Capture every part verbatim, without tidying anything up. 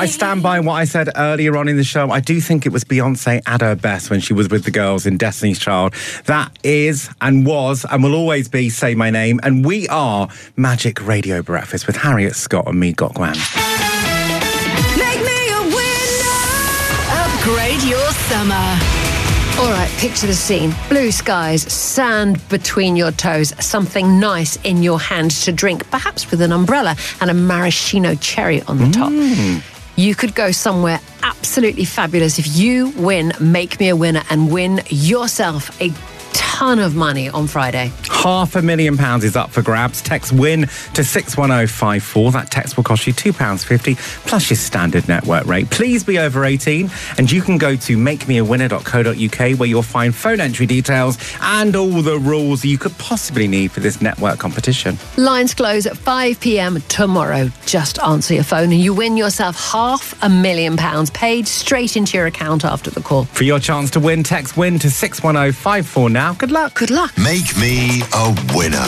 I stand by what I said earlier on in the show. I do think it was Beyonce at her best when she was with the girls in Destiny's Child. That is and was and will always be Say My Name. And we are Magic Radio Breakfast with Harriet Scott and me, Gokwan. Make me a winner. Upgrade your summer. All right, picture the scene. Blue skies, sand between your toes, something nice in your hand to drink, perhaps with an umbrella and a maraschino cherry on the top. Mm. You could go somewhere absolutely fabulous if you win Make Me a Winner and win yourself a ton of money on Friday. Half a million pounds is up for grabs. Text WIN to six one oh five four. That text will cost you two pounds fifty plus your standard network rate. Please be over eighteen and you can go to make me a winner dot co dot uk where you'll find phone entry details and all the rules you could possibly need for this network competition. Lines close at five p.m. tomorrow. Just answer your phone and you win yourself half a million pounds paid straight into your account after the call. For your chance to win, text WIN to six one oh five four now. Good luck. Good luck. Make me a winner.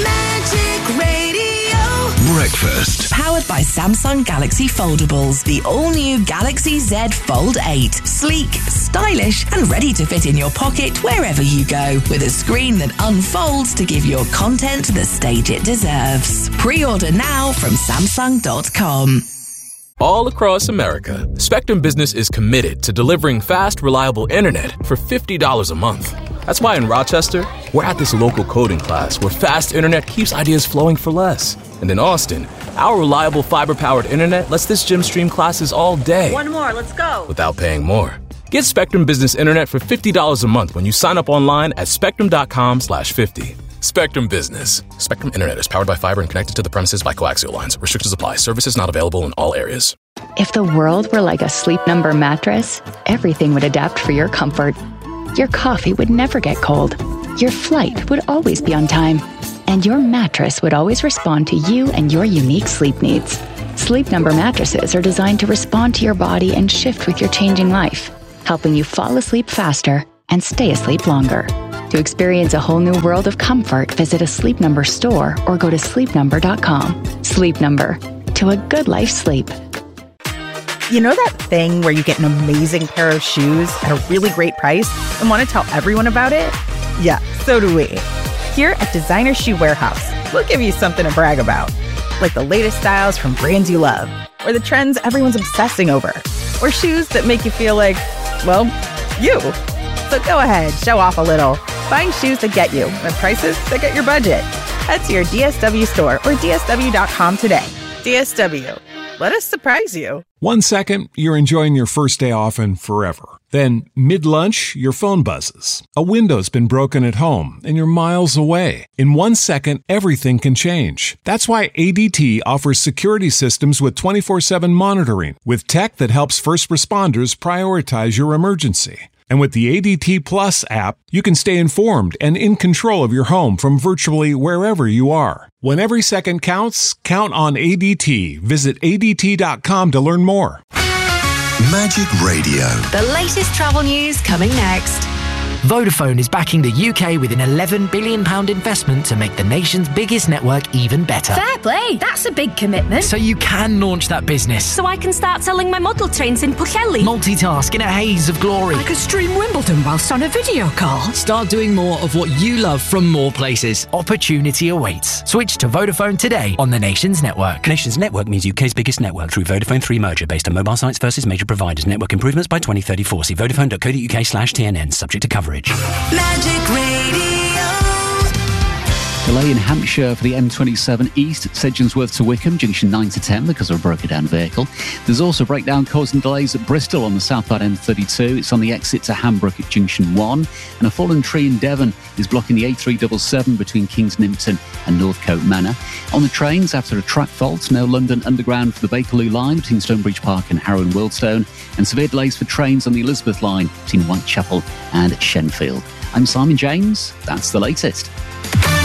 Magic Radio. Breakfast. Powered by Samsung Galaxy Foldables. The all-new Galaxy Z Fold eight. Sleek, stylish and ready to fit in your pocket wherever you go. With a screen that unfolds to give your content the stage it deserves. Pre-order now from Samsung dot com. All across America, Spectrum Business is committed to delivering fast, reliable internet for fifty dollars a month. That's why in Rochester, we're at this local coding class where fast internet keeps ideas flowing for less. And in Austin, our reliable fiber-powered internet lets this gym stream classes all day. One more, let's go. Without paying more. Get Spectrum Business Internet for fifty dollars a month when you sign up online at spectrum dot com slash fifty. Spectrum Business. Spectrum Internet is powered by fiber and connected to the premises by coaxial lines. Restrictions apply. Services not available in all areas. If the world were like a Sleep Number mattress, everything would adapt for your comfort. Your coffee would never get cold. Your flight would always be on time. And your mattress would always respond to you and your unique sleep needs. Sleep Number mattresses are designed to respond to your body and shift with your changing life, helping you fall asleep faster and stay asleep longer. To experience a whole new world of comfort, visit a Sleep Number store or go to sleep number dot com. Sleep Number. To a good life sleep. You know that thing where you get an amazing pair of shoes at a really great price and want to tell everyone about it? Yeah, so do we. Here at Designer Shoe Warehouse, we'll give you something to brag about. Like the latest styles from brands you love, or the trends everyone's obsessing over, or shoes that make you feel like, well, you. So go ahead, show off a little. Find shoes that get you at prices that get your budget. Head to your D S W store or D S W dot com today. D S W. Let us surprise you. One second, you're enjoying your first day off and forever. Then, mid-lunch, your phone buzzes. A window's been broken at home, and you're miles away. In one second, everything can change. That's why A D T offers security systems with twenty-four seven monitoring, with tech that helps first responders prioritize your emergency. And with the A D T Plus app, you can stay informed and in control of your home from virtually wherever you are. When every second counts, count on A D T. Visit A D T dot com to learn more. Magic Radio. The latest travel news coming next. Vodafone is backing the U K with an eleven billion pounds investment to make the nation's biggest network even better. Fair play, that's a big commitment. So you can launch that business. So I can start selling my model trains in Pwllheli. Multitask in a haze of glory. I could stream Wimbledon whilst on a video call. Start doing more of what you love from more places. Opportunity awaits. Switch to Vodafone today on the nation's network. Nation's network means U K's biggest network through Vodafone three merger based on mobile sites versus major providers. Network improvements by twenty thirty-four. See vodafone dot co dot uk slash T N N. Subject to coverage. Magic Radio. Delay in Hampshire for the M twenty-seven East, Sedgensworth to Wickham, junction nine to ten because of a broken down vehicle. There's also a breakdown causing delays at Bristol on the southbound M thirty-two. It's on the exit to Hambrook at junction one. And a fallen tree in Devon is blocking the A three seventy-seven between Kings Nimpton and Northcote Manor. On the trains, after a track fault, no London Underground for the Bakerloo line between Stonebridge Park and Harrow and Wealdstone. And severe delays for trains on the Elizabeth line between Whitechapel and Shenfield. I'm Simon James. That's the latest.